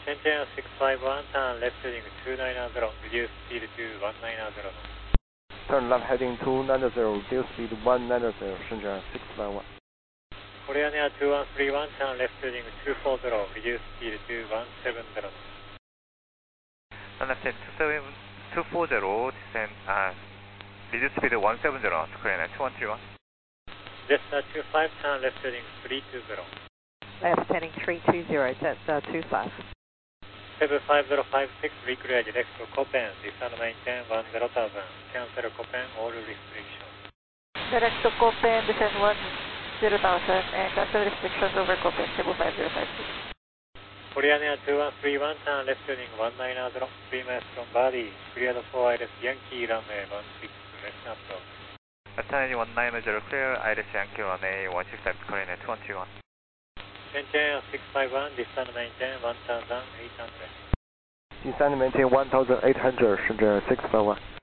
Change air 651, turn left heading 290, reduce speed to 190. Turn left heading 290, reduce speed 190,顺转651. Korean Air 2131, turn left heading 240, reduce speed to 170. Turn left heading 240, descend, reduce speed to 170 to Korean Air 2131. Jetstar 25, turn left heading 320. Left heading 320, Jetstar 25. 75056, reclear direct to Copen, descend maintain 10,000, cancel Copen, all restrictions. Direct to Copen, descend 10,000 and cancel restrictions over Copen, 75056. Korean Air 2131, turn left heading 190, 3 miles from body, cleared for ILS Yankee runway 16, left approach. Left heading 190, clear, ILS Yankee runway 16 left, Korean Air 2131. Change air 651, descend maintain 1,800. Descend maintain 1,800,顺转651.